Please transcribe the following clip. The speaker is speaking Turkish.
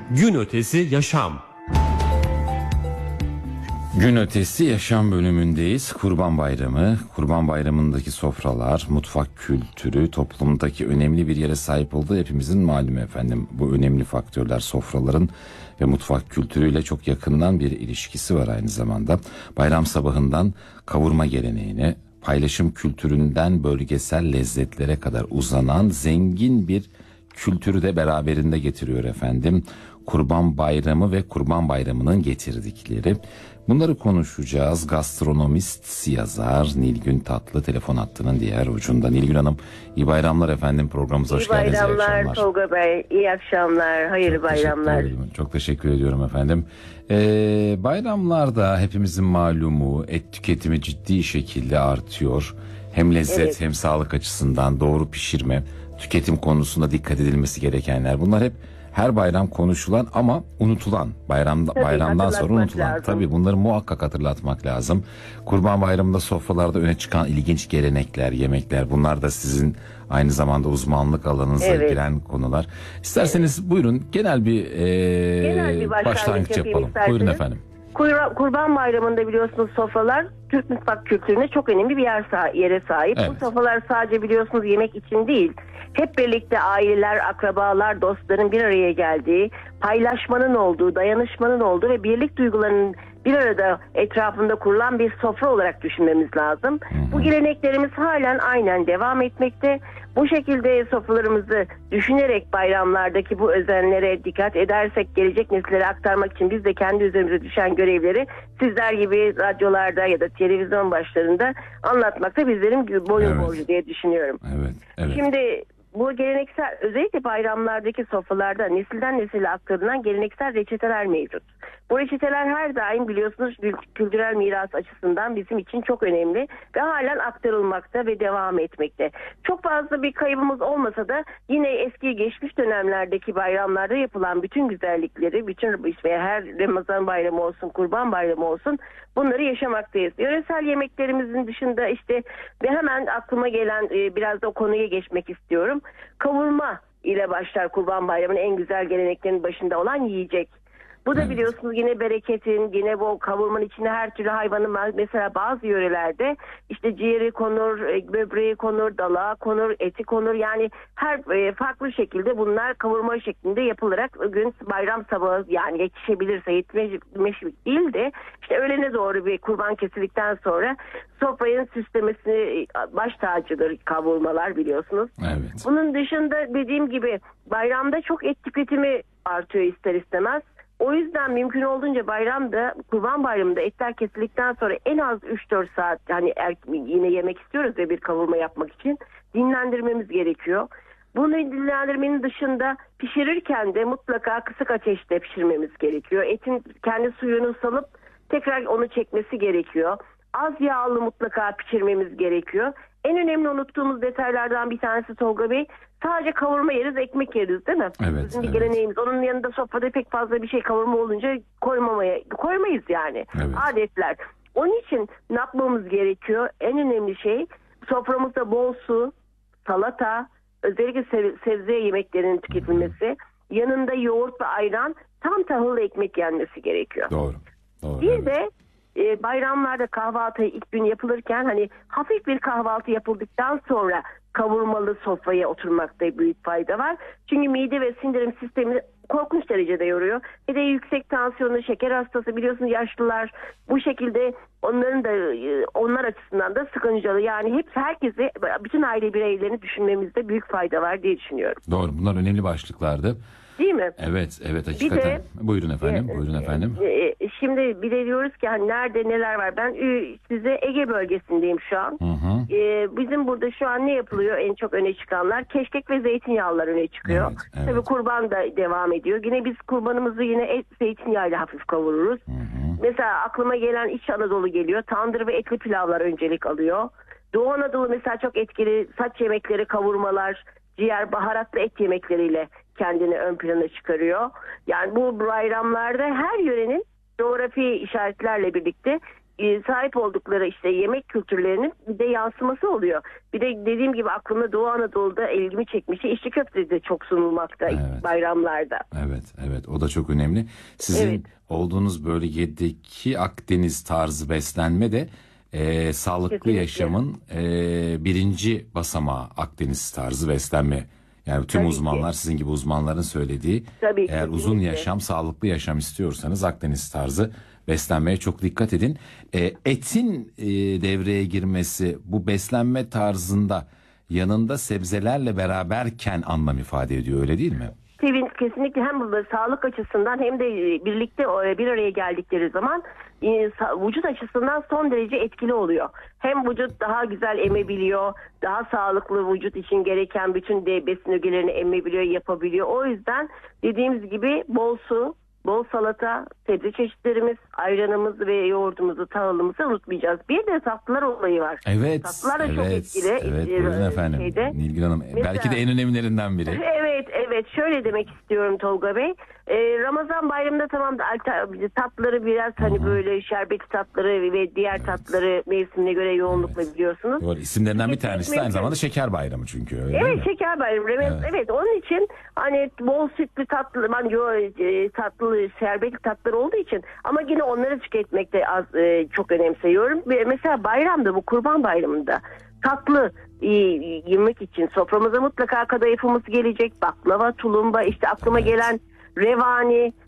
Gün ötesi yaşam. Gün ötesi yaşam bölümündeyiz. Kurban Bayramı, Kurban Bayramı'ndaki sofralar, mutfak kültürü toplumdaki önemli bir yere sahip olduğu hepimizin malumu efendim. Bu önemli faktörler sofraların ve mutfak kültürüyle çok yakından bir ilişkisi var aynı zamanda. Bayram sabahından kavurma geleneğine, paylaşım kültüründen bölgesel lezzetlere kadar uzanan zengin bir kültürü de beraberinde getiriyor efendim. Kurban Bayramı ve Kurban Bayramı'nın getirdikleri. Bunları konuşacağız. Gastronomist, yazar Nilgün Tatlı telefon hattının diğer ucunda. Nilgün Hanım, iyi bayramlar efendim. Programımıza hoş geldiniz. İyi bayramlar Tolga Bey. İyi akşamlar. Hayırlı bayramlar. Çok teşekkür ediyorum efendim. Bayramlarda hepimizin malumu et tüketimi ciddi şekilde artıyor. Hem lezzet hem sağlık açısından doğru pişirme, tüketim konusunda dikkat edilmesi gerekenler. Bunlar hep her bayram konuşulan ama unutulan, bayramdan sonra unutulan. Lazım. Tabii bunları muhakkak hatırlatmak lazım. Kurban Bayramı'nda sofralarda öne çıkan ilginç gelenekler, yemekler, bunlar da sizin aynı zamanda uzmanlık alanınıza giren konular. İsterseniz buyurun genel bir başlangıç yapalım. Buyurun efendim. Kurban Bayramı'nda biliyorsunuz sofralar Türk mutfak kültürüne çok önemli bir yere sahip. Evet. Bu sofralar sadece biliyorsunuz yemek için değil, hep birlikte aileler, akrabalar, dostların bir araya geldiği, paylaşmanın olduğu, dayanışmanın olduğu ve birlik duygularının bir arada etrafında kurulan bir sofra olarak düşünmemiz lazım. Bu geleneklerimiz halen aynen devam etmekte. Bu şekilde sofralarımızı düşünerek bayramlardaki bu özenlere dikkat edersek gelecek nesillere aktarmak için biz de kendi üzerimize düşen görevleri sizler gibi radyolarda ya da televizyon başlarında anlatmakta bizlerin boyun borcu diye düşünüyorum. Evet. Şimdi bu geleneksel, özellikle bayramlardaki sofralarda nesilden nesile aktarılan geleneksel reçeteler mevcut. Bu reçeteler her daim biliyorsunuz kültürel miras açısından bizim için çok önemli ve halen aktarılmakta ve devam etmekte. Çok fazla bir kaybımız olmasa da yine eski geçmiş dönemlerdeki bayramlarda yapılan bütün güzellikleri, bütün işte her Ramazan bayramı olsun, Kurban bayramı olsun, bunları yaşamaktayız. Yöresel yemeklerimizin dışında işte ve hemen aklıma gelen biraz da o konuya geçmek istiyorum. Kavurma ile başlar Kurban Bayramı'nın en güzel geleneklerinin başında olan yiyecek. Bu da biliyorsunuz yine bereketin, yine bu kavurmanın içine her türlü hayvanın, mesela bazı yörelerde işte ciğeri konur, böbreği konur, dalağı konur, eti konur. Yani her farklı şekilde bunlar kavurma şeklinde yapılarak gün bayram sabahı, yani yetişebilirse, yetişmemiş değil de işte öğlene doğru bir kurban kesildikten sonra sofranın süslemesi baş tacıdır kavurmalar biliyorsunuz. Evet. Bunun dışında dediğim gibi bayramda çok et tüketimi artıyor ister istemez. O yüzden mümkün olduğunca bayramda, Kurban Bayramı'nda etler kesildikten sonra en az 3-4 saat hani yine yemek istiyoruz ve bir kavurma yapmak için dinlendirmemiz gerekiyor. Bunu dinlendirmenin dışında pişirirken de mutlaka kısık ateşte pişirmemiz gerekiyor. Etin kendi suyunu salıp tekrar onu çekmesi gerekiyor. Az yağlı mutlaka pişirmemiz gerekiyor. En önemli unuttuğumuz detaylardan bir tanesi Tolga Bey, sadece kavurma yeriz, ekmek yeriz değil mi? Evet, Bizim bir geleneğimiz. Onun yanında sofrada pek fazla bir şey kavurma olunca koymayız yani. Evet. Adetler. Onun için ne yapmamız gerekiyor? En önemli şey soframızda bol su, salata, özellikle sebze yemeklerinin tüketilmesi, yanında yoğurt ve ayran, tam tahıllı ekmek yenmesi gerekiyor. Doğru. Bir de bayramlarda kahvaltı ilk gün yapılırken hani hafif bir kahvaltı yapıldıktan sonra kavurmalı sofraya oturmakta büyük fayda var. Çünkü mide ve sindirim sistemini korkunç derecede yoruyor. Bir de yüksek tansiyonlu, şeker hastası biliyorsunuz yaşlılar, bu şekilde onların da onlar açısından da sıkıntılı. Yani herkese, bütün aile bireylerini düşünmemizde büyük fayda var diye düşünüyorum. Doğru. Bunlar önemli başlıklardı. Değil mi? Evet hakikaten. Buyurun efendim. Şimdi bir de diyoruz ki hani nerede neler var. Ben size Ege bölgesindeyim şu an. Bizim burada şu an ne yapılıyor? En çok öne çıkanlar keşkek ve zeytinyağlılar öne çıkıyor. Evet. Tabii kurban da devam ediyor. Yine biz kurbanımızı yine zeytinyağıyla hafif kavururuz. Mesela aklıma gelen İç Anadolu geliyor. Tandır ve etli pilavlar öncelik alıyor. Doğu Anadolu mesela çok etkili saç yemekleri, kavurmalar, ciğer, baharatlı et yemekleriyle kendini ön plana çıkarıyor. Yani bu bayramlarda her yörenin coğrafi işaretlerle birlikte sahip oldukları işte yemek kültürlerinin bir de yansıması oluyor. Bir de dediğim gibi aklımda Doğu Anadolu'da ilgimi çekmişti. İçli köfte de çok sunulmakta bayramlarda. Evet, o da çok önemli. Sizin Evet. olduğunuz bölgedeki Akdeniz tarzı beslenme de sağlıklı Kesinlikle. yaşamın birinci basamağı Akdeniz tarzı beslenme. Yani tüm Tabii uzmanlar, ki. sizin gibi uzmanların söylediği, Tabii, eğer uzun kesinlikle. yaşam, sağlıklı yaşam istiyorsanız Akdeniz tarzı beslenmeye çok dikkat edin. Etin devreye girmesi bu beslenme tarzında yanında sebzelerle beraberken anlam ifade ediyor, öyle değil mi? Kesinlikle hem sağlık açısından hem de birlikte bir araya geldikleri zaman vücut açısından son derece etkili oluyor. Hem vücut daha güzel emebiliyor, daha sağlıklı vücut için gereken bütün besin ögelerini emebiliyor, yapabiliyor. O yüzden dediğimiz gibi bol su, bol salata, sebze çeşitlerimiz, ayranımız ve yoğurdumuzu, tahılımızı unutmayacağız. Bir de tatlılar olayı var. Evet, Tatlılar da çok evet, etkili. evet, buyurun efendim. Nilgün Hanım, belki de en önemlilerinden biri. Evet, şöyle demek istiyorum Tolga Bey. Ramazan bayramında tamam tatlıları biraz hani böyle şerbetli tatları ve diğer tatları mevsimine göre yoğunlukla biliyorsunuz. Doğru, isimlerinden bir tanesi de aynı mümkün. zamanda şeker bayramı çünkü, öyle değil Evet, mi? şeker bayramı. Evet, onun için hani bol sütlü tatlı, tatlı, şerbetli tatlar olduğu için ama yine onları tüketmekte çok önemsiyorum. Mesela bayramda, bu Kurban Bayramı'nda tatlı yemek için soframıza mutlaka kadayıfımız gelecek. Baklava, tulumba, işte aklıma gelen revani,